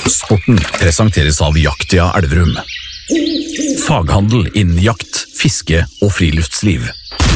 Sporten presenteres av Jaktia Elverum. Faghandel innen jakt, fiske og friluftsliv.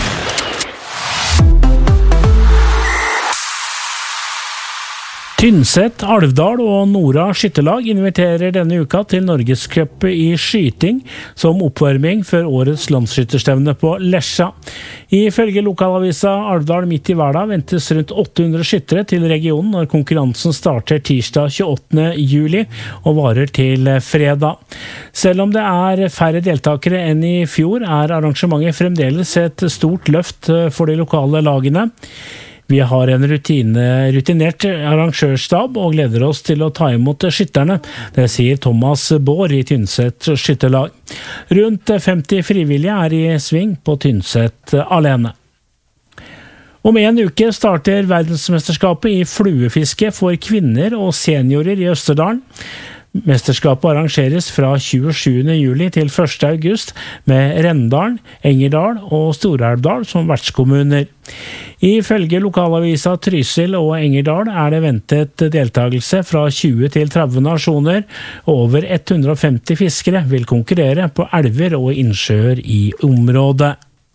Tynset, Alvdal og Nora skytterlag inviterer denne uka til Norgescup i skyting som oppvarming før årets landsskytterstevne på Lesja. Ifølge lokalavisa Alvdal midt i hverdag ventes rundt 800 skyttere til regionen når konkurransen starter tirsdag 28. juli og varer til fredag. Selv om det er færre deltakere enn i fjor, er arrangementet fremdeles et stort løft for de lokale lagene. Vi har en rutinert arrangørstab og gleder oss til å ta imot skytterne, det sier Thomas Baar i Tynset skytterlag. Rundt 50 frivillige er i sving på Tynset alene. Om en uke starter verdensmesterskapet i fluefiske for kvinner og seniorer i Østerdalen. Mesterskapet arrangeres fra 27. juli til 1. august med Rendalen, Engerdal og Stor-Elvdal som vertskommuner. Ifølge lokalavisa Trysil og Engerdal er det ventet deltakelse fra 20 til 30 nasjoner, og over 150 fiskere vil konkurrere på elver og innsjøer i området.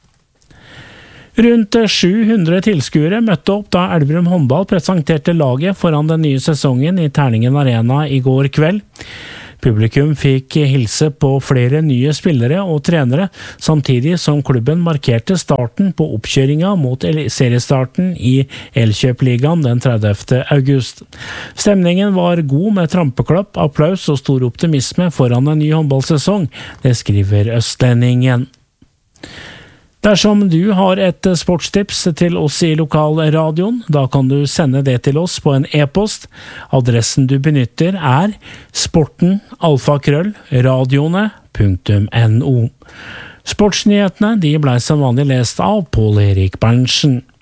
Rundt 700 tilskuere møtte opp da Elverum håndball presenterte laget foran den nye sesongen i Terningen Arena i går kveld. Publikum fikk hilse på flere nye spillere og trenere, samtidig som klubben markerte starten på oppkjøringa mot seriestarten i Elkjøp-ligaen den 30. august. Stemningen var god med trampeklapp, applaus og stor optimisme foran en ny håndballsesong, det skriver Østlendingen. Dersom du har et sportstips til oss i lokalradioen, da kan du sende det til oss på en e-post. Adressen du benytter er sporten@radioene.no. Sportsnyhetene de ble som vanlig lest av Pål Erik Berntsen.